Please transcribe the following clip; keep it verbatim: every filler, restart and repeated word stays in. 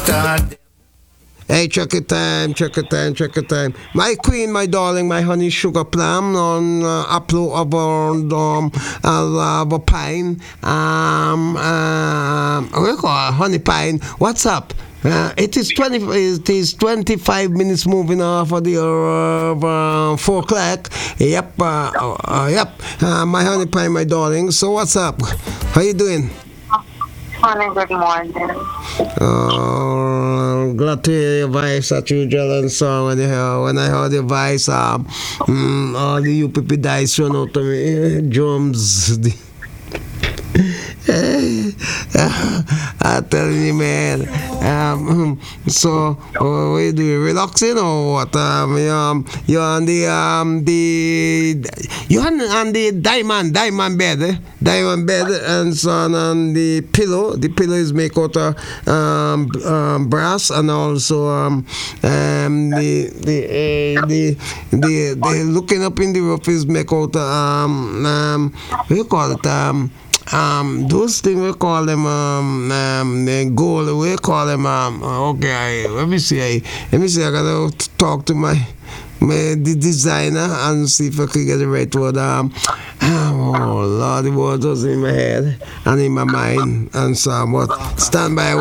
start. Hey, check it time, check it time, check it time. My queen, my darling, my honey sugar plum on uh, upload of um, uh, uh, pine. Um, um, we call it honey pine. What's up? Uh, it is twenty. It is twenty-five minutes moving off of the uh, uh, four o'clock. Yep. Uh, uh, yep. Uh, my honey pie, my darling. So what's up? How you doing? Morning, good morning. Uh, glad to hear your voice at usual and so when, you hear, when I heard your voice, um, mm, all the U P P dice run out to me, drums. I'm telling you, man. Um, so, uh, what you doing? Relaxing or what? Um, you, um, you're on the um, the you're on, on the diamond diamond bed, eh? Diamond bed, and so on, on the pillow. The pillow is made out of um, um, brass, and also um, um, the the, uh, the the the looking up in the roof is made out of um, um, what do you call it? Um, Um, those things we call them um, um gold. We call them um. Okay, let me see. I, let me see. I gotta talk to my my the designer and see if I can get the right word. Um, oh Lord, the word was in my head and in my mind and so. But stand by.